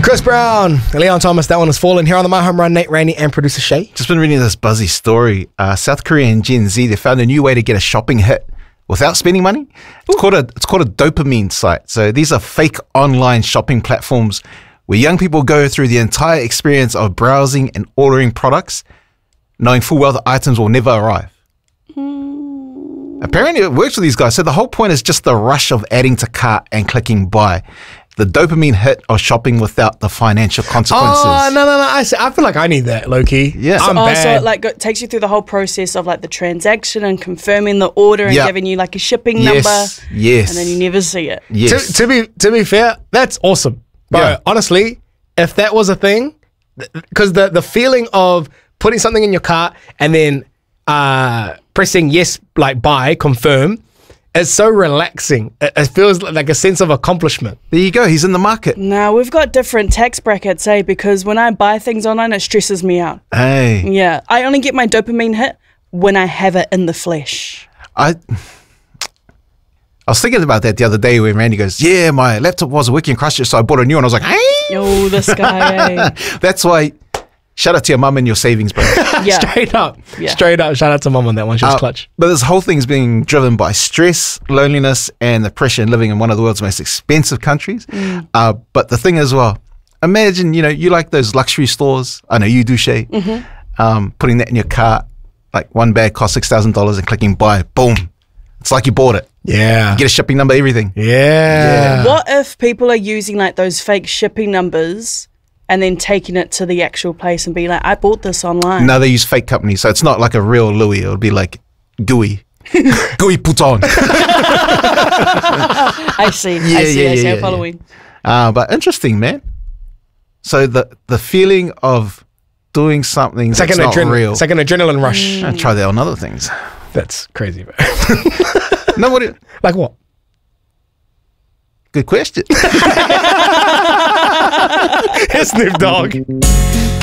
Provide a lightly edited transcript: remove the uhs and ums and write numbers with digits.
Chris Brown, Leon Thomas, that one was Fallen here on the My Home Run. Nate Rainey and producer Shay. Just been reading this buzzy story. South Korean Gen Z, they found a new way to get a shopping hit without spending money. It's called a dopamine site. So these are fake online shopping platforms where young people go through the entire experience of browsing and ordering products, knowing full well the items will never arrive. Apparently it works with these guys. So the whole point is just the rush of adding to cart and clicking buy. The dopamine hit of shopping without the financial consequences. Oh, no. I feel like I need that, low-key. Yeah. I'm bad. So it like takes you through the whole process of like the transaction and confirming the order and giving you like a shipping number. Yes. And then you never see it. Yes. To be fair, that's awesome. Bro, Yeah. honestly, if that was a thing, because the feeling of putting something in your cart and then pressing yes, like buy, confirm, it's so relaxing. It feels like a sense of accomplishment. There you go. He's in the market. No, we've got different tax brackets, because when I buy things online, it stresses me out. Hey. Yeah, I only get my dopamine hit when I have it in the flesh. I was thinking about that the other day when Randy goes, yeah, my laptop wasn't working in Christchurch, so I bought a new one. I was like, hey. Oh, this guy, That's why, shout out to your mum and your savings, bro. Yeah. Straight up. Yeah. Straight up. Shout out to mum on that one. She was clutch. But this whole thing's being driven by stress, loneliness, and the pressure in living in one of the world's most expensive countries. But the thing is, well, imagine, you like those luxury stores. I know you do, Shay. Putting that in your cart, like one bag costs $6,000 and clicking buy, boom. It's like you bought it. Yeah. You get a shipping number, everything. Yeah. What if people are using like those fake shipping numbers and then taking it to the actual place and be like, I bought this online? No, they use fake companies, so it's not like a real Louis. It would be like Gooey. Gooey Pouton. I see. I see. I'm following. But interesting, man. So the feeling of doing something It's that's like not real. It's like an adrenaline rush. I'll try that on other things. That's crazy, man. No, what? Like what? Good question. Snoop Dogg.